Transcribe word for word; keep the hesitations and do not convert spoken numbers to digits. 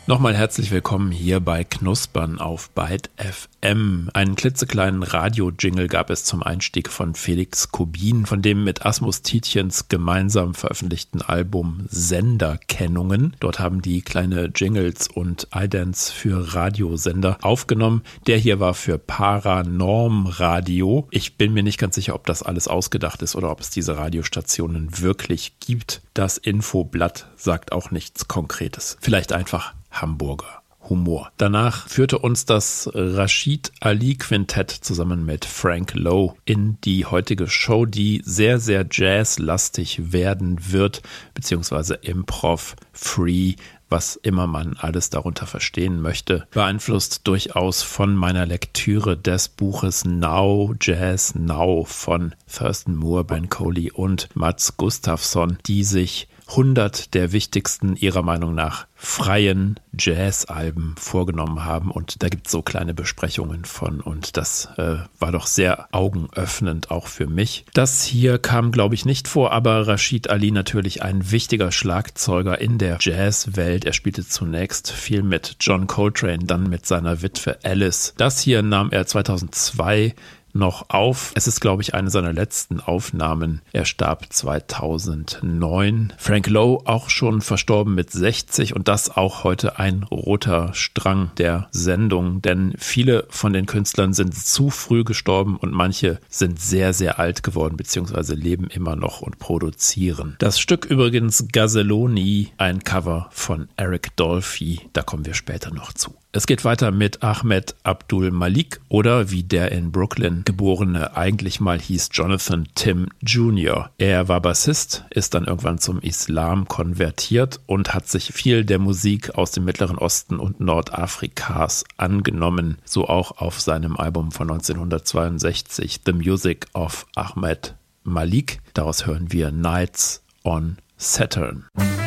Nochmal herzlich willkommen hier bei Knuspern auf Byte F M. Einen klitzekleinen Radio-Jingle gab es zum Einstieg von Felix Kubin, von dem mit Asmus Tietjens gemeinsam veröffentlichten Album Senderkennungen. Dort haben die kleine Jingles und Idents für Radiosender aufgenommen. Der hier war für Paranorm Radio. Ich bin mir nicht ganz sicher, ob das alles ausgedacht ist oder ob es diese Radiostationen wirklich gibt. Das Infoblatt sagt auch nichts Konkretes. Vielleicht einfach Hamburger Humor. Danach führte uns das Rashid Ali Quintett zusammen mit Frank Lowe in die heutige Show, die sehr, sehr jazzlastig werden wird, beziehungsweise Improv-free, was immer man alles darunter verstehen möchte, beeinflusst durchaus von meiner Lektüre des Buches Now, Jazz Now von Thurston Moore, Ben Coley und Mats Gustafsson, die sich hundert der wichtigsten ihrer Meinung nach freien Jazzalben vorgenommen haben, und da gibt es so kleine Besprechungen von, und das äh, war doch sehr augenöffnend auch für mich. Das hier kam, glaube ich, nicht vor, aber Rashid Ali natürlich ein wichtiger Schlagzeuger in der Jazzwelt. Er spielte zunächst viel mit John Coltrane, dann mit seiner Witwe Alice. Das hier nahm er zweitausendzwei noch auf. Es ist, glaube ich, eine seiner letzten Aufnahmen. Er starb zweitausendneun. Frank Lowe auch schon verstorben mit sechzig, und das auch heute ein roter Strang der Sendung, denn viele von den Künstlern sind zu früh gestorben und manche sind sehr, sehr alt geworden bzw. leben immer noch und produzieren. Das Stück übrigens Gazeloni, ein Cover von Eric Dolphy, da kommen wir später noch zu. Es geht weiter mit Ahmed Abdul Malik, oder wie der in Brooklyn geborene eigentlich mal hieß, Jonathan Tim Junior Er war Bassist, ist dann irgendwann zum Islam konvertiert und hat sich viel der Musik aus dem Mittleren Osten und Nordafrikas angenommen, so auch auf seinem Album von neunzehnhundertzweiundsechzig, The Music of Ahmed Malik. Daraus hören wir Nights on Saturn.